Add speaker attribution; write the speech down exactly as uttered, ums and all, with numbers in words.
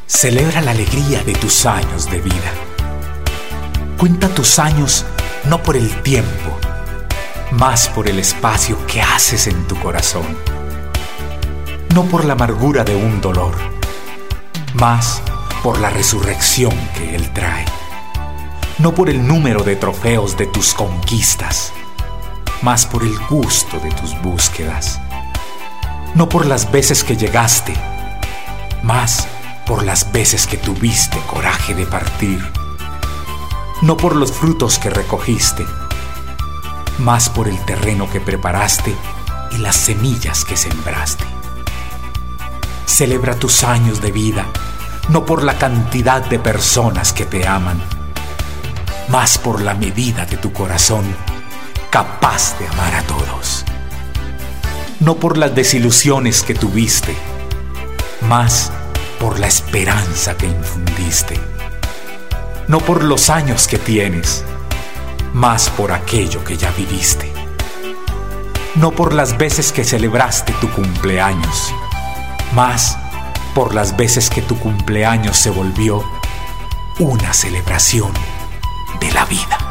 Speaker 1: Celebra la alegría de tus años de vida. Cuenta tus años no por el tiempo, más por el espacio que haces en tu corazón. No por la amargura de un dolor, más por la resurrección que él trae. No por el número de trofeos de tus conquistas, más por el gusto de tus búsquedas. No por las veces que llegaste, más por las veces que tuviste coraje de partir. No por los frutos que recogiste, más por el terreno que preparaste y las semillas que sembraste. Celebra tus años de vida, no por la cantidad de personas que te aman, más por la medida de tu corazón, capaz de amar a todos. No por las desilusiones que tuviste, más por la esperanza que infundiste. No por los años que tienes, más por aquello que ya viviste. No por las veces que celebraste tu cumpleaños, más por las veces que tu cumpleaños se volvió una celebración de la vida.